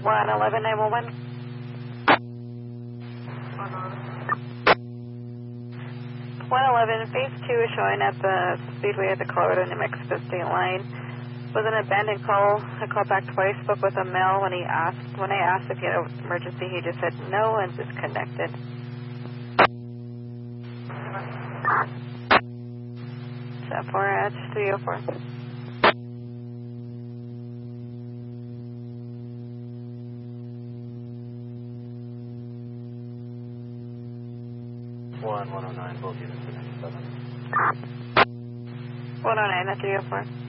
111, 911. 111, phase 2 is showing at the speedway at the Colorado New Mexico state line. Was an abandoned call. I called back twice, spoke with a male when I asked if he had an emergency, he just said no and disconnected. Set 4 at 304. One 109, both units are 97. 109 at 304.